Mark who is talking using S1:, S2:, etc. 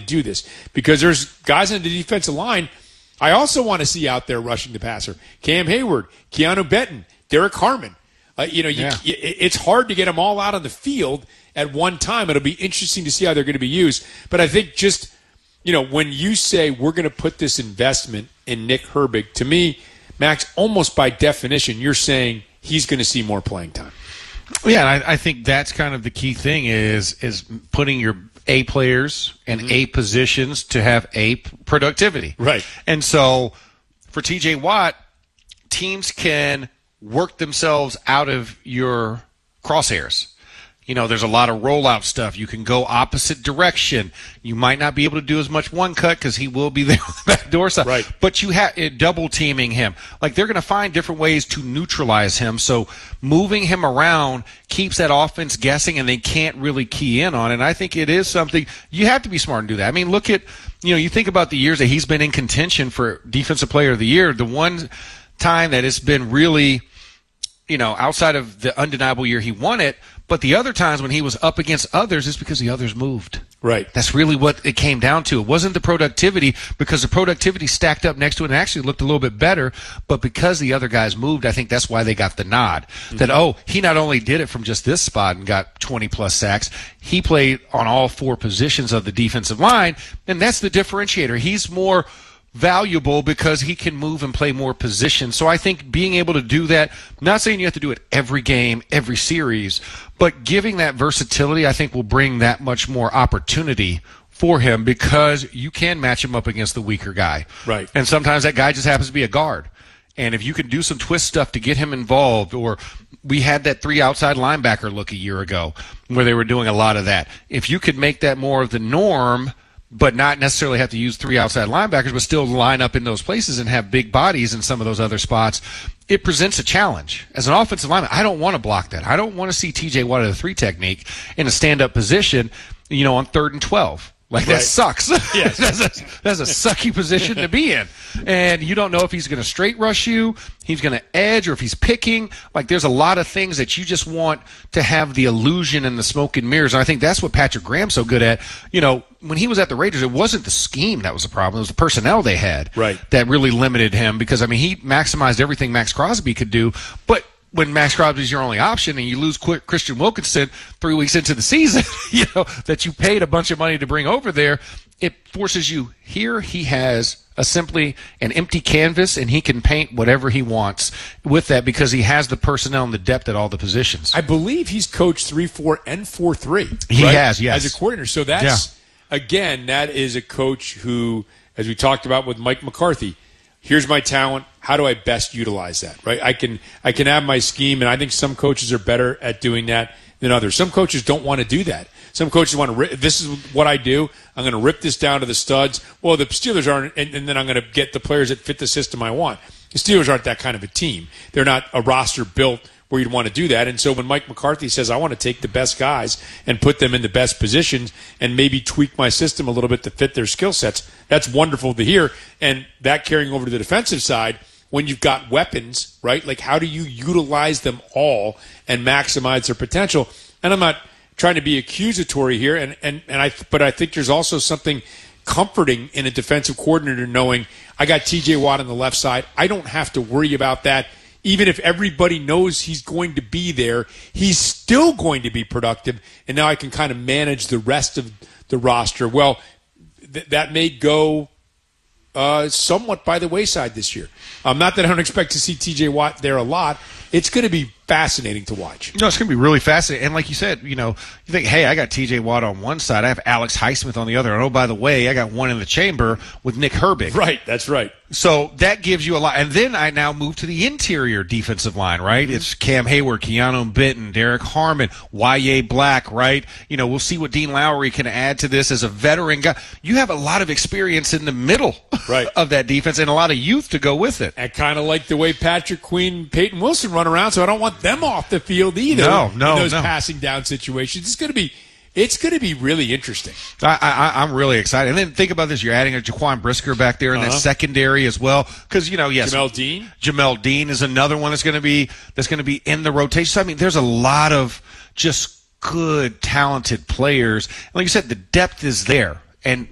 S1: do this because there's guys on the defensive line I also want to see out there rushing the passer. Cam Hayward, Keanu Benton, Derek Harmon. It's hard to get them all out on the field at one time. It'll be interesting to see how they're going to be used. But I think just, when you say we're going to put this investment in Nick Herbig, to me, Max, almost by definition, you're saying he's going to see more playing time.
S2: Yeah, and I think that's kind of the key thing is putting your A players in A positions to have A productivity.
S1: Right.
S2: And so for TJ Watt, teams can work themselves out of your crosshairs. There's a lot of rollout stuff. You can go opposite direction. You might not be able to do as much one cut because he will be there on the back door side.
S1: Right.
S2: But you have double teaming him. Like they're going to find different ways to neutralize him. So moving him around keeps that offense guessing, and they can't really key in on it. And I think it is something you have to be smart and do that. I mean, look at you think about the years that he's been in contention for Defensive Player of the Year. The one time that it's been really, outside of the undeniable year he won it. But the other times when he was up against others is because the others moved.
S1: Right.
S2: That's really what it came down to. It wasn't the productivity because the productivity stacked up next to it and actually looked a little bit better. But because the other guys moved, I think that's why they got the nod. Mm-hmm. That, he not only did it from just this spot and got 20-plus sacks, he played on all four positions of the defensive line, and that's the differentiator. He's more valuable because he can move and play more positions. So I think being able to do that, not saying you have to do it every game, every series, but giving that versatility, I think will bring that much more opportunity for him because you can match him up against the weaker guy.
S1: Right.
S2: And sometimes that guy just happens to be a guard. And if you can do some twist stuff to get him involved, or we had that 3 outside linebacker look a year ago where they were doing a lot of that. If you could make that more of the norm, but not necessarily have to use 3 outside linebackers, but still line up in those places and have big bodies in some of those other spots, it presents a challenge. As an offensive lineman, I don't want to block that. I don't want to see TJ Watt at a 3 technique in a stand-up position, on 3rd and 12. Like, that sucks.
S1: Yes.
S2: That's a sucky position to be in. And you don't know if he's going to straight rush you, he's going to edge, or if he's picking. Like, there's a lot of things that you just want to have the illusion and the smoke and mirrors. And I think that's what Patrick Graham's so good at. When he was at the Raiders, it wasn't the scheme that was the problem. It was the personnel they had that really limited him because, he maximized everything Max Crosby could do. But when Max Crosby is your only option and you lose Christian Wilkinson 3 weeks into the season, that you paid a bunch of money to bring over there, it forces you here. He has simply an empty canvas and he can paint whatever he wants with that because he has the personnel and the depth at all the positions.
S1: I believe he's coached 3-4 and 4-3.
S2: He has, yes.
S1: As a coordinator. So that's, again, that is a coach who, as we talked about with Mike McCarthy, here's my talent. How do I best utilize that? Right? I can have my scheme, and I think some coaches are better at doing that than others. Some coaches don't want to do that. Some coaches want to. This is what I do. I'm going to rip this down to the studs. Well, the Steelers aren't, and then I'm going to get the players that fit the system I want. The Steelers aren't that kind of a team. They're not a roster built where you'd want to do that. And so when Mike McCarthy says, I want to take the best guys and put them in the best positions and maybe tweak my system a little bit to fit their skill sets, that's wonderful to hear. And that carrying over to the defensive side, when you've got weapons, right? Like, how do you utilize them all and maximize their potential? And I'm not trying to be accusatory here, but I think there's also something comforting in a defensive coordinator knowing I got TJ Watt on the left side. I don't have to worry about that. Even if everybody knows he's going to be there, he's still going to be productive, and now I can kind of manage the rest of the roster. Well, that may go somewhat by the wayside this year. Not that I don't expect to see TJ Watt there a lot. It's going to be fascinating to watch.
S2: No, it's going to be really fascinating. And like you said, you think, hey, I got TJ Watt on one side. I have Alex Highsmith on the other. And oh, by the way, I got one in the chamber with Nick Herbig.
S1: Right, that's right.
S2: So that gives you a lot. And then I now move to the interior defensive line, right? It's Cam Hayward, Keanu Benton, Derek Harmon, Y.A. Black, right? We'll see what Dean Lowry can add to this as a veteran guy. You have a lot of experience in the middle of that defense and a lot of youth to go with it.
S1: And kind of like the way Patrick Queen and Peyton Wilson run around, so I don't want them off the field either in those passing down situations. It's going to be really interesting.
S2: I'm really excited. And then think about this. You're adding a Jaquan Brisker back there in that secondary as well. Because, yes. Jamel Dean is another one that's going to be in the rotation. So, there's a lot of just good, talented players. And like you said, the depth is there. And